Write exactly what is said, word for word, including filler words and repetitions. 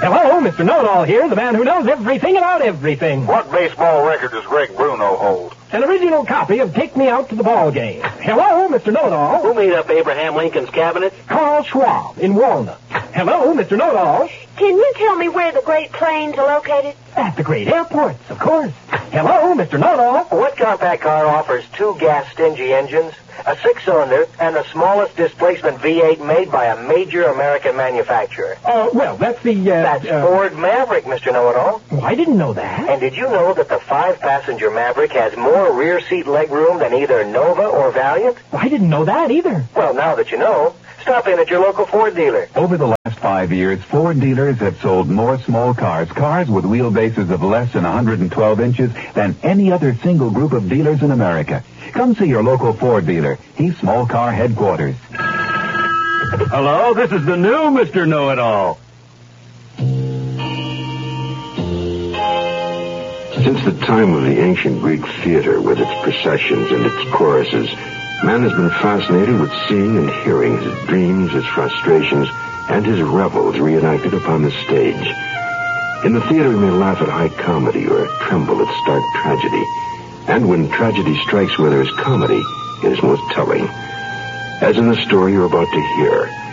Hello, Mister Know-It-All here, the man who knows everything about everything. What baseball record does Greg Bruno hold? An original copy of Take Me Out to the Ball Game. Hello, Mister Know-It-All. Who made up Abraham Lincoln's cabinet? Carl Schwab in Walnut. Hello, Mister Know-It-All. Can you tell me where the Great Plains are located? At the great airports, of course. Hello, Mister Know-It-All. What compact car offers two gas-stingy engines, a six-cylinder, and the smallest displacement V eight made by a major American manufacturer? Uh, well, that's the, uh... That's uh, Ford Maverick, Mister Know-It-All. Oh, I didn't know that. And did you know that the five-passenger Maverick has more rear seat legroom than either Nova or Valiant? Well, I didn't know that either. Well, now that you know, stop in at your local Ford dealer. Over the last five years, Ford dealers have sold more small cars, cars with wheelbases of less than one hundred twelve inches, than any other single group of dealers in America. Come see your local Ford dealer. He's small car headquarters. Hello, this is the new Mister Know-It-All. Since the time of the ancient Greek theater with its processions and its choruses, man has been fascinated with seeing and hearing his dreams, his frustrations, and his revels reenacted upon the stage. In the theater, we may laugh at high comedy or tremble at stark tragedy. And when tragedy strikes where there is comedy, it is most telling. As in the story you're about to hear,